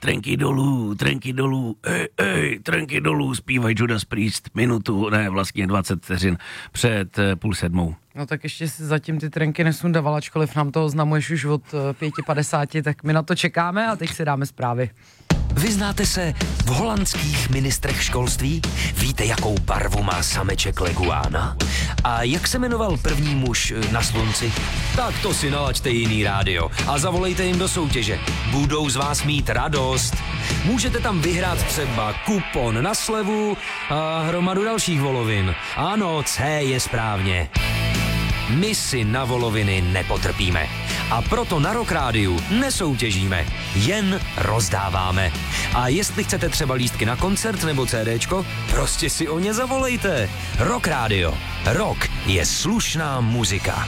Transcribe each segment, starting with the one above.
trenky dolů, trenky dolů, zpívají Judas Priest, minutu, ne, vlastně 20 vteřin před 6:30. No tak ještě si zatím ty trenky nesundaval, ačkoliv nám to oznamuješ už od 5:50, tak my na to čekáme a teď si dáme zprávy. Vyznáte se v holandských ministrech školství? Víte, jakou barvu má sameček leguána? A jak se jmenoval první muž na slunci? Tak to si nalaďte jiný rádio a zavolejte jim do soutěže. Budou z vás mít radost. Můžete tam vyhrát třeba kupon na slevu a hromadu dalších volovin. Ano, C je správně. My si na voloviny nepotrpíme. A proto na Rock Rádiu nesoutěžíme, jen rozdáváme. A jestli chcete třeba lístky na koncert nebo CDčko, prostě si o ně zavolejte. Rock Rádio. Rock je slušná muzika.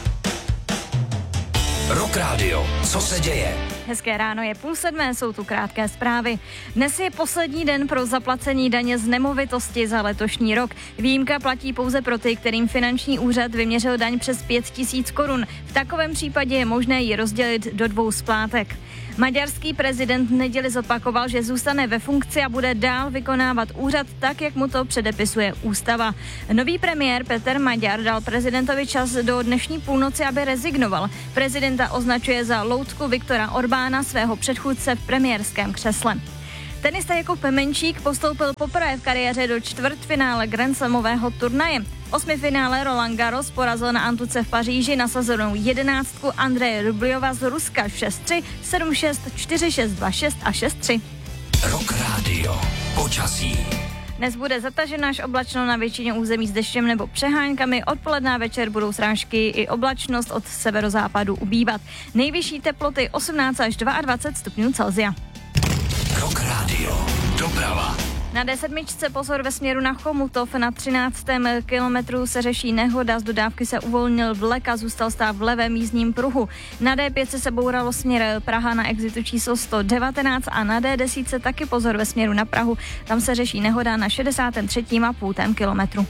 Rock Rádio. Co se děje? Hezké ráno, je 6:30, jsou tu krátké zprávy. Dnes je poslední den pro zaplacení daně z nemovitosti za letošní rok. Výjimka platí pouze pro ty, kterým finanční úřad vyměřil daň přes 5 000 korun. V takovém případě je možné ji rozdělit do 2 splátek. Maďarský prezident v neděli zopakoval, že zůstane ve funkci a bude dál vykonávat úřad tak, jak mu to předepisuje ústava. Nový premiér Petr Maďar dal prezidentovi čas do dnešní půlnoci, aby rezignoval. Prezidenta označuje za loutku Viktora Orbána, svého předchůdce v premiérském křesle. Tenista Jakub Menčík postoupil poprvé v kariéře do čtvrtfinále Grand Slamového turnaje. V 8finále Roland Garros porazil na Antuce v Paříži nasazenou 11 Andreje Rubljova z Ruska 6-3, 7-6, 4-6, 2-6 a 6-3. Rock Rádio. Počasí. Dnes bude zataženo až oblačno, na většině území s deštěm nebo přeháňkami. Odpoledne a večer budou srážky i oblačnost od severozápadu ubývat. Nejvyšší teploty 18 až 22 stupňů Celsia. Rock Rádio. Doprava. Na D7 pozor ve směru na Chomutov, na 13. kilometru se řeší nehoda, z dodávky se uvolnil vlek a zůstal stát v levém jízdním pruhu. Na D5 se bouralo směr Praha na exitu číslo 119 a na D10 taky pozor ve směru na Prahu, tam se řeší nehoda na 63,5 kilometru.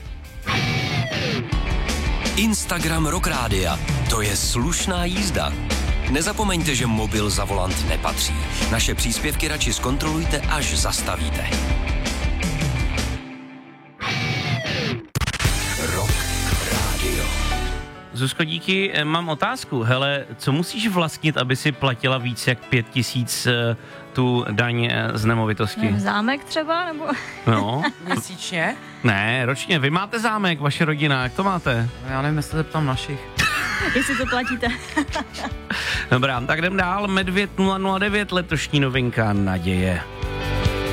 Instagram Rock Rádia. To je slušná jízda. Nezapomeňte, že mobil za volant nepatří. Naše příspěvky radši zkontrolujte, až zastavíte. Rock Rádio. Zuzko, díky, mám otázku. Hele, co musíš vlastnit, aby si platila víc jak 5 000 tu daň z nemovitosti? Zámek třeba, nebo? No. Měsíčně? Ne, ročně. Vy máte zámek, vaše rodina, jak to máte? Já nevím, jestli se ptám našich. Jestli to platíte. Dobrá, tak jdem dál. Medvěd 009, letošní novinka Naděje.